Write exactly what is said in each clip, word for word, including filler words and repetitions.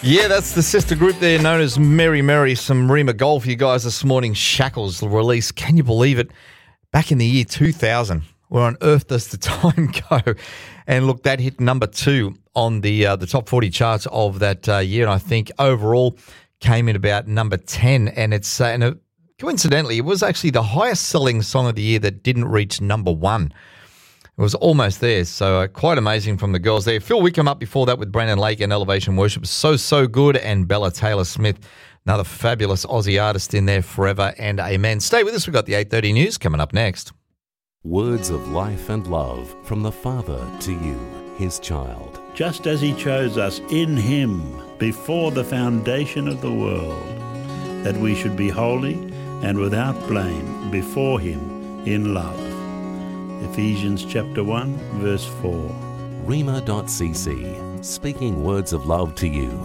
Yeah, that's the sister group there known as Merry Merry. Some Rima Gold for you guys this morning. Shackles release. Can you believe it? Back in the year two thousand. Where on earth does the time go? And look, that hit number two on the uh, the top forty charts of that uh, year. And I think overall came in about number ten. And it's uh, and it, coincidentally, it was actually the highest selling song of the year that didn't reach number one. It was almost there, so uh, quite amazing from the girls there. Phil Wickham up before that with Brandon Lake and Elevation Worship. So, so good. And Bella Taylor-Smith, another fabulous Aussie artist in there, Forever and Amen. Stay with us. We've got the eight thirty news coming up next. Words of life and love from the Father to you, his child. Just as he chose us in him before the foundation of the world, that we should be holy and without blame before him in love. Ephesians chapter one, verse four. Rima dot c c, speaking words of love to you.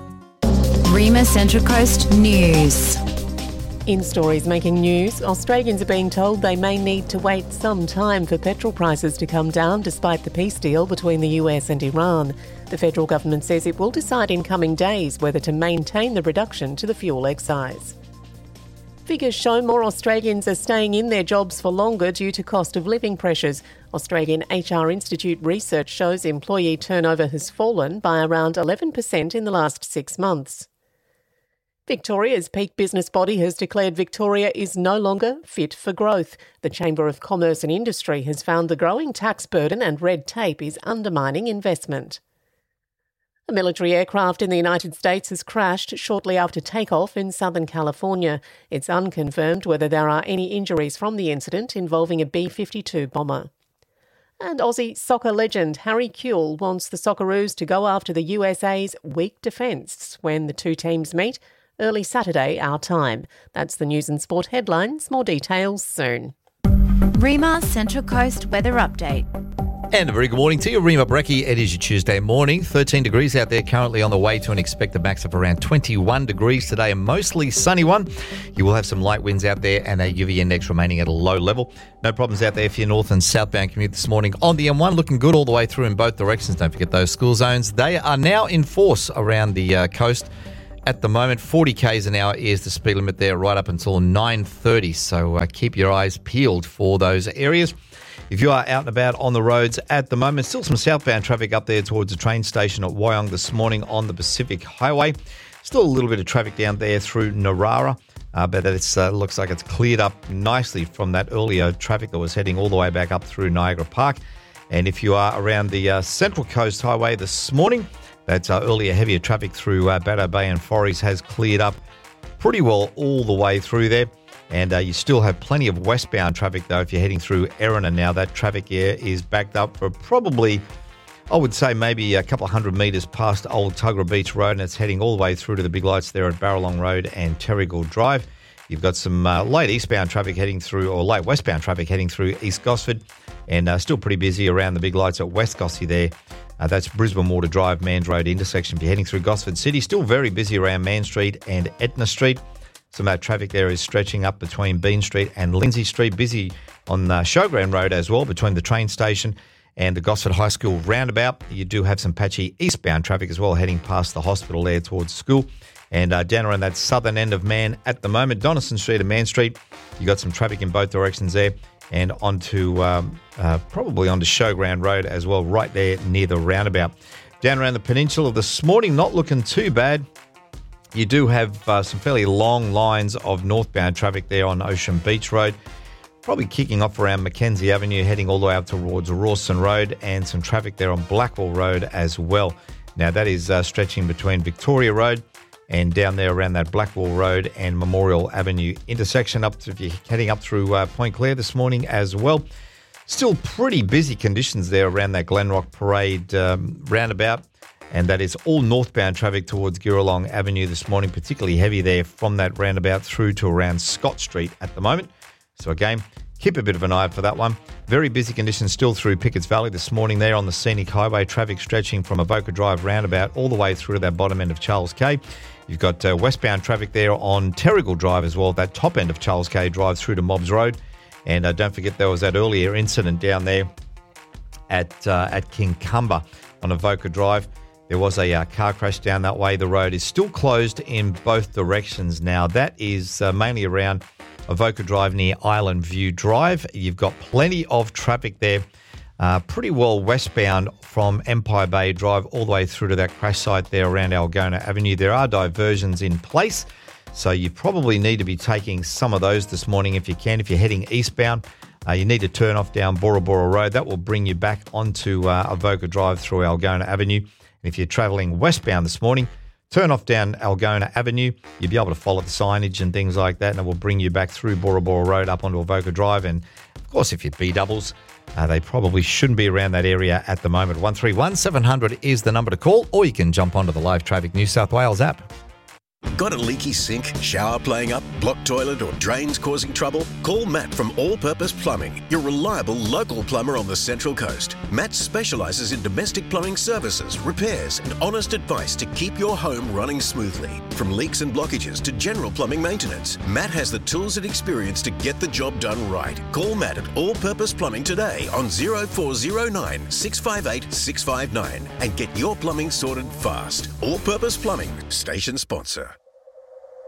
Rima Central Coast News. In stories making news, Australians are being told they may need to wait some time for petrol prices to come down despite the peace deal between the U S and Iran. The federal government says it will decide in coming days whether to maintain the reduction to the fuel excise. Figures show more Australians are staying in their jobs for longer due to cost of living pressures. Australian H R Institute research shows employee turnover has fallen by around eleven percent in the last six months. Victoria's peak business body has declared Victoria is no longer fit for growth. The Chamber of Commerce and Industry has found the growing tax burden and red tape is undermining investment. A military aircraft in the United States has crashed shortly after takeoff in Southern California. It's unconfirmed whether there are any injuries from the incident involving a B fifty-two bomber. And Aussie soccer legend Harry Kewell wants the Socceroos to go after the U S A's weak defence when the two teams meet early Saturday our time. That's the news and sport headlines. More details soon. Rima Central Coast Weather Update. And a very good morning to you, Rima Brecky. It is your Tuesday morning. thirteen degrees out there, currently on the way to an expected max of around twenty-one degrees today, a mostly sunny one. You will have some light winds out there and a U V index remaining at a low level. No problems out there for your north and southbound commute this morning on the M one. Looking good all the way through in both directions. Don't forget those school zones. They are now in force around the uh, coast. At the moment, forty kays an hour is the speed limit there right up until nine thirty. So uh, keep your eyes peeled for those areas. If you are out and about on the roads at the moment, still some southbound traffic up there towards the train station at Wyong this morning on the Pacific Highway. Still a little bit of traffic down there through Narara, uh, but it uh, looks like it's cleared up nicely from that earlier traffic that was heading all the way back up through Niagara Park. And if you are around the uh, Central Coast Highway this morning, that uh, earlier heavier traffic through uh, Baddo Bay and Forries has cleared up pretty well all the way through there. And uh, you still have plenty of westbound traffic, though, if you're heading through Erina now. That traffic here is backed up for probably, I would say, maybe a couple of hundred metres past Old Tuggerah Beach Road, and it's heading all the way through to the big lights there at Barralong Road and Terrigal Drive. You've got some uh, late eastbound traffic heading through, or late westbound traffic heading through East Gosford, and uh, still pretty busy around the big lights at West Gossie there. Uh, that's Brisbane Water Drive, Manns Road intersection. If you're heading through Gosford City, still very busy around Mann Street and Etna Street. Some of that traffic there is stretching up between Bean Street and Lindsay Street. Busy on uh, Showground Road as well, between the train station and the Gosford High School roundabout. You do have some patchy eastbound traffic as well, heading past the hospital there towards school. And uh, down around that southern end of Man at the moment, Donaldson Street and Mann Street, you got some traffic in both directions there. And onto, um, uh, probably onto Showground Road as well, right there near the roundabout. Down around the peninsula this morning, not looking too bad. You do have uh, some fairly long lines of northbound traffic there on Ocean Beach Road, probably kicking off around Mackenzie Avenue, heading all the way up towards Rawson Road, and some traffic there on Blackwell Road as well. Now, that is uh, stretching between Victoria Road and down there around that Blackwell Road and Memorial Avenue intersection, up to, if you're heading up through uh, Point Clare this morning as well. Still pretty busy conditions there around that Glenrock Parade um, roundabout. And that is all northbound traffic towards Girralong Avenue this morning, particularly heavy there from that roundabout through to around Scott Street at the moment. So again, keep a bit of an eye out for that one. Very busy conditions still through Pickett's Valley this morning there on the Scenic Highway. Traffic stretching from Avoca Drive roundabout all the way through to that bottom end of Charles Quay. You've got uh, westbound traffic there on Terrigal Drive as well, that top end of Charles Quay Drive through to Mobbs Road. And uh, don't forget there was that earlier incident down there at, uh, at Kincumber on Avoca Drive. There was a uh, car crash down that way. The road is still closed in both directions now. That is uh, mainly around Avoca Drive near Island View Drive. You've got plenty of traffic there. Uh, pretty well westbound from Empire Bay Drive all the way through to that crash site there around Algona Avenue. There are diversions in place, so you probably need to be taking some of those this morning if you can. If you're heading eastbound, uh, you need to turn off down Bora Bora Road. That will bring you back onto uh, Avoca Drive through Algona Avenue. And if you're travelling westbound this morning, turn off down Algona Avenue. You'll be able to follow the signage and things like that, and it will bring you back through Bora Bora Road up onto Avoca Drive. And, of course, if you're B-doubles, Uh, they probably shouldn't be around that area at the moment. one three one seven hundred is the number to call, or you can jump onto the Live Traffic New South Wales app. Got a leaky sink, shower playing up, blocked toilet or drains causing trouble? Call Matt from All Purpose Plumbing, your reliable local plumber on the Central Coast. Matt specialises in domestic plumbing services, repairs and honest advice to keep your home running smoothly. From leaks and blockages to general plumbing maintenance, Matt has the tools and experience to get the job done right. Call Matt at All Purpose Plumbing today on zero four zero nine, six five eight, six five nine and get your plumbing sorted fast. All Purpose Plumbing, station sponsor.